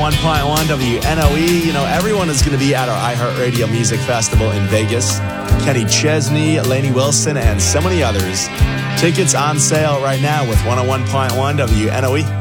101.1 WNOE. You know, everyone is going to be at our iHeartRadio Music Festival in Vegas. Kenny Chesney, Lainey Wilson, and so many others. Tickets on sale right now with 101.1 WNOE.